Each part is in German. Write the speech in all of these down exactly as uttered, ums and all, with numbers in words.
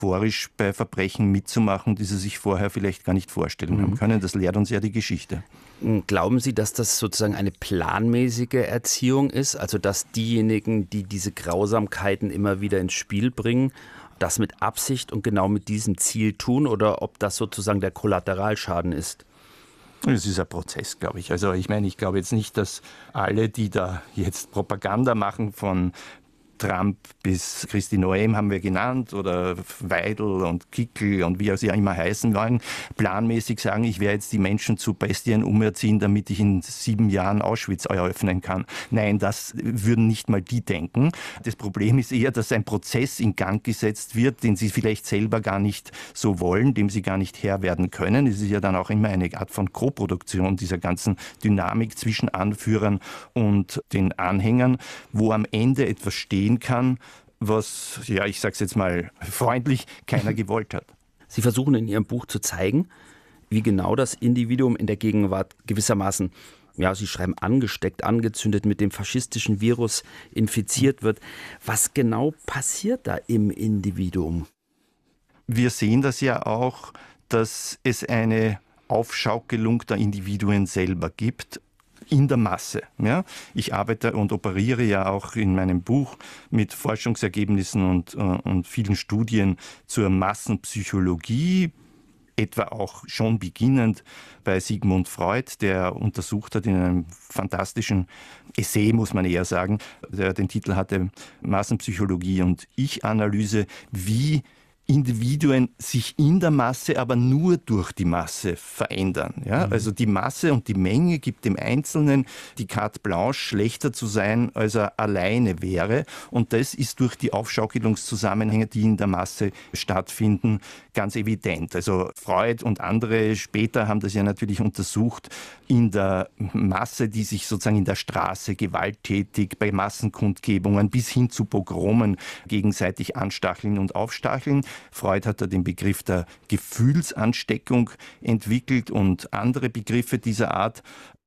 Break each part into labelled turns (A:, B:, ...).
A: euphorisch bei Verbrechen mitzumachen, die sie sich vorher vielleicht gar nicht vorstellen
B: Mhm.
A: haben können. Das lehrt uns ja die Geschichte.
B: Glauben Sie, dass das sozusagen eine planmäßige Erziehung ist? Also dass diejenigen, die diese Grausamkeiten immer wieder ins Spiel bringen, das mit Absicht und genau mit diesem Ziel tun? Oder ob das sozusagen der Kollateralschaden ist?
A: Es ist ein Prozess, glaube ich. Also ich meine, ich glaube jetzt nicht, dass alle, die da jetzt Propaganda machen, von Trump bis Christi Noem haben wir genannt oder Weidel und Kickl und wie sie ja immer heißen wollen, planmäßig sagen, ich werde jetzt die Menschen zu Bestien umerziehen, damit ich in sieben Jahren Auschwitz eröffnen kann. Nein, das würden nicht mal die denken. Das Problem ist eher, dass ein Prozess in Gang gesetzt wird, den sie vielleicht selber gar nicht so wollen, dem sie gar nicht Herr werden können. Es ist ja dann auch immer eine Art von Koproduktion dieser ganzen Dynamik zwischen Anführern und den Anhängern, wo am Ende etwas stehen kann, was, ja, ich sage es jetzt mal freundlich, keiner gewollt hat.
B: Sie versuchen in Ihrem Buch zu zeigen, wie genau das Individuum in der Gegenwart gewissermaßen, ja, Sie schreiben, angesteckt, angezündet, mit dem faschistischen Virus infiziert wird. Was genau passiert da im Individuum?
A: Wir sehen das ja auch, dass es eine Aufschaukelung der Individuen selber gibt, in der Masse. Ja? Ich arbeite und operiere ja auch in meinem Buch mit Forschungsergebnissen und, und vielen Studien zur Massenpsychologie, etwa auch schon beginnend bei Sigmund Freud, der untersucht hat in einem fantastischen Essay, muss man eher sagen, der den Titel hatte Massenpsychologie und Ich-Analyse, wie Individuen sich in der Masse, aber nur durch die Masse verändern. Ja? Mhm. Also die Masse und die Menge gibt dem Einzelnen die Carte Blanche, schlechter zu sein, als er alleine wäre. Und das ist durch die Aufschaukelungszusammenhänge, die in der Masse stattfinden, ganz evident. Also Freud und andere später haben das ja natürlich untersucht, in der Masse, die sich sozusagen in der Straße gewalttätig bei Massenkundgebungen bis hin zu Pogromen gegenseitig anstacheln und aufstacheln. Freud hat da den Begriff der Gefühlsansteckung entwickelt und andere Begriffe dieser Art.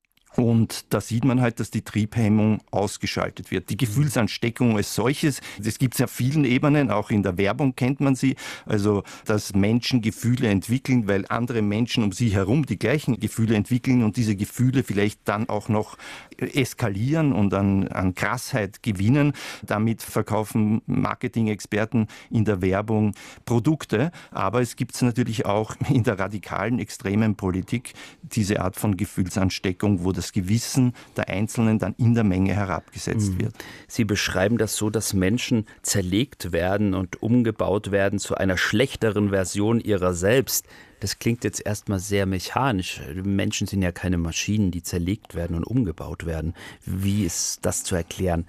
A: Und da sieht man halt, dass die Triebhemmung ausgeschaltet wird. Die Gefühlsansteckung als solches, das gibt es auf vielen Ebenen, auch in der Werbung kennt man sie. Also, dass Menschen Gefühle entwickeln, weil andere Menschen um sie herum die gleichen Gefühle entwickeln und diese Gefühle vielleicht dann auch noch eskalieren und an, an Krassheit gewinnen. Damit verkaufen Marketing-Experten in der Werbung Produkte. Aber es gibt es natürlich auch in der radikalen, extremen Politik diese Art von Gefühlsansteckung, wo das das Gewissen der Einzelnen dann in der Menge herabgesetzt wird.
B: Sie beschreiben das so, dass Menschen zerlegt werden und umgebaut werden zu einer schlechteren Version ihrer selbst. Das klingt jetzt erstmal sehr mechanisch. Menschen sind ja keine Maschinen, die zerlegt werden und umgebaut werden. Wie ist das zu erklären?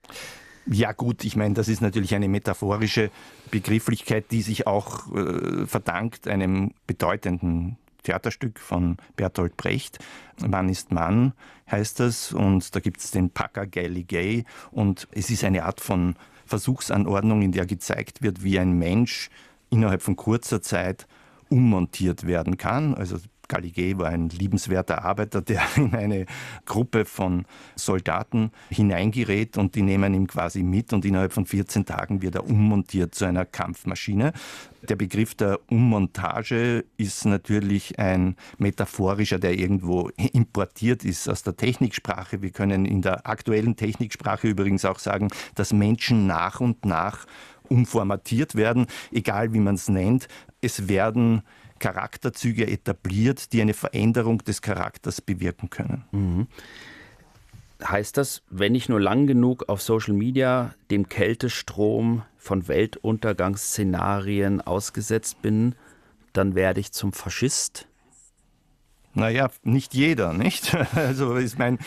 A: Ja gut, ich meine, das ist natürlich eine metaphorische Begrifflichkeit, die sich auch äh, verdankt einem bedeutenden Theaterstück von Bertolt Brecht. Mann ist Mann heißt das und da gibt es den Packer Gay Gay und es ist eine Art von Versuchsanordnung, in der gezeigt wird, wie ein Mensch innerhalb von kurzer Zeit ummontiert werden kann. Also Galigé war ein liebenswerter Arbeiter, der in eine Gruppe von Soldaten hineingerät und die nehmen ihn quasi mit und innerhalb von vierzehn Tagen wird er ummontiert zu einer Kampfmaschine. Der Begriff der Ummontage ist natürlich ein metaphorischer, der irgendwo importiert ist aus der Techniksprache. Wir können in der aktuellen Techniksprache übrigens auch sagen, dass Menschen nach und nach umformatiert werden, egal wie man es nennt. Es werden Charakterzüge etabliert, die eine Veränderung des Charakters bewirken können.
B: Mhm. Heißt das, wenn ich nur lang genug auf Social Media dem Kältestrom von Weltuntergangsszenarien ausgesetzt bin, dann werde ich zum Faschist?
A: Naja, nicht jeder, nicht? Also ich meine,